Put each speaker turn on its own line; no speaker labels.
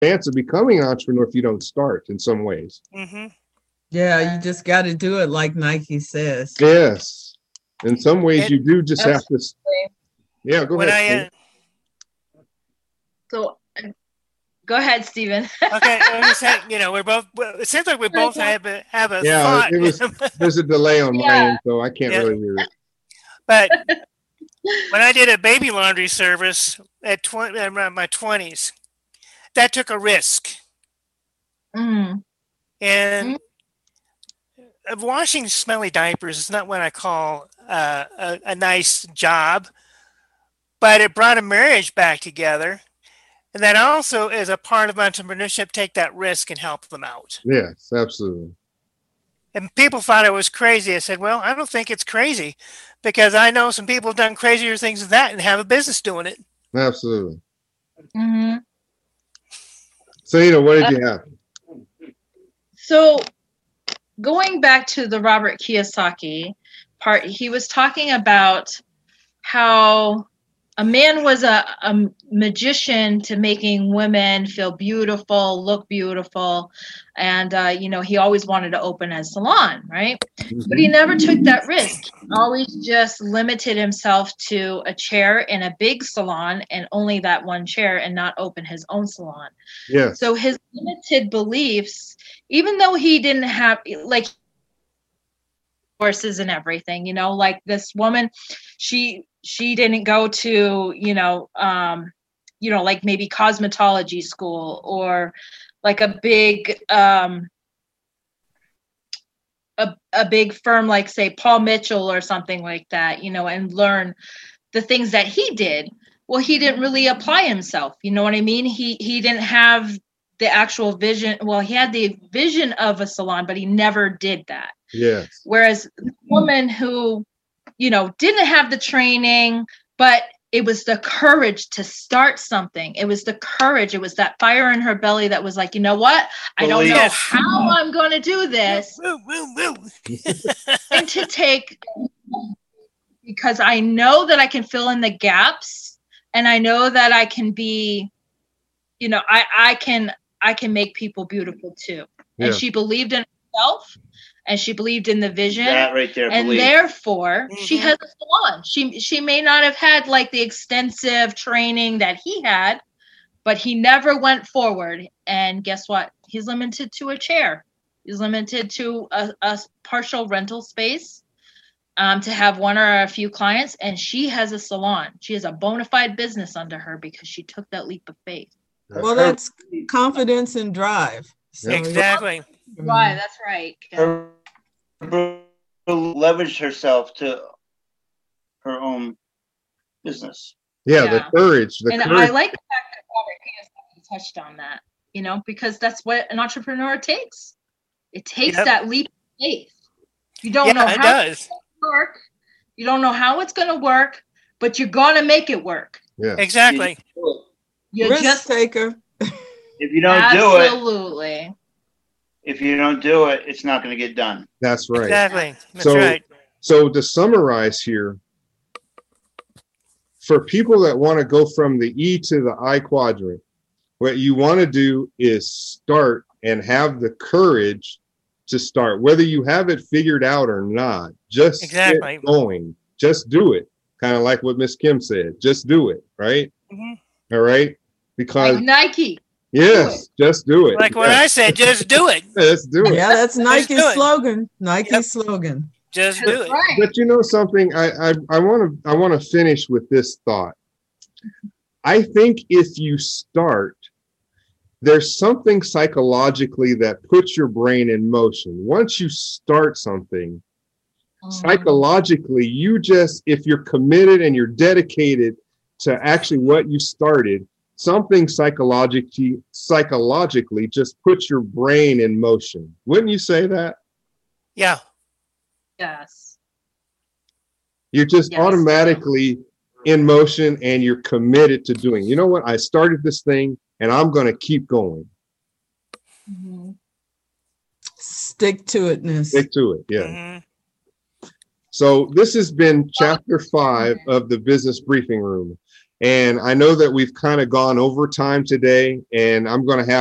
chance of becoming an entrepreneur if you don't start in some ways.
Mm-hmm.
Yeah, you just got to do it like Nike says.
Yes. In some ways, you do just have to. Yeah, go ahead.
So, go ahead, Stephen.
Okay, I'm just saying, we're both. Well, it seems like we both have a thought.
There's a delay on my end, so I can't really hear it.
But when I did a baby laundry service around my 20s, that took a risk.
Mm.
And washing smelly diapers is not what I call a nice job, but it brought a marriage back together. And that also is a part of entrepreneurship, take that risk and help them out.
Yes, absolutely.
And people thought it was crazy. I said, well, I don't think it's crazy because I know some people have done crazier things than that and have a business doing it.
Absolutely.
Mm-hmm.
So, what did you have?
So going back to the Robert Kiyosaki part, he was talking about how a man was a magician to making women feel beautiful, look beautiful. And, he always wanted to open a salon, right? Mm-hmm. But he never took that risk. He always just limited himself to a chair in a big salon and only that one chair and not open his own salon.
Yes.
So his limited beliefs, even though he didn't have, like, horses and everything, like this woman, she didn't go to, like maybe cosmetology school or like a big firm, like say Paul Mitchell or something like that, and learn the things that he did. Well, he didn't really apply himself. You know what I mean? He didn't have the actual vision. Well, he had the vision of a salon, but he never did that.
Yes.
Whereas the woman who, didn't have the training, but it was the courage to start something. It was the courage. It was that fire in her belly that was like, you know what? I don't know how I'm going to do this. And to take, because I know that I can fill in the gaps and I know that I can be, I can make people beautiful too. Yeah. And she believed in herself. And she believed in the vision,
that right there,
and therefore she has a salon. She may not have had like the extensive training that he had, but he never went forward. And guess what? He's limited to a chair. He's limited to a partial rental space to have one or a few clients. And she has a salon. She has a bona fide business under her because she took that leap of faith.
Well, that's confidence and drive.
So, exactly.
Right, that's right.
Leveraged herself to her own business.
Yeah, the courage.
I like the fact that Robert Kiyosaki touched on that, because that's what an entrepreneur takes. It takes that leap of faith. You don't know how it's going to work. You don't know how it's going to work, but you're going to make it work.
Yeah,
exactly.
You're risk taker.
If you don't do it,
absolutely.
If you don't do it, it's not going to get done.
That's right.
Exactly. That's right.
So to summarize here, for people that want to go from the E to the I quadrant, what you want to do is start and have the courage to start, whether you have it figured out or not. Just get going. Just do it. Kind of like what Miss Kim said. Just do it. Right? Mm-hmm. All right? Because
like Nike.
Yes, just do it.
Like what I said, just do it.
Let's do it.
Yeah, that's Nike's slogan. Nike's slogan.
Just do it.
Right.
But you know something, I want to finish with this thought. I think if you start, there's something psychologically that puts your brain in motion. Once you start something, psychologically, if you're committed and you're dedicated to actually what you started, something psychologically just puts your brain in motion. Wouldn't you say that?
Yeah.
Yes.
You're just automatically in motion and you're committed to doing. You know what? I started this thing and I'm going to keep going.
Mm-hmm. Stick to itness.
Stick to it. Yeah. Mm-hmm. So this has been chapter 5 of the Business Briefing Room. And I know that we've kind of gone over time today, and I'm going to have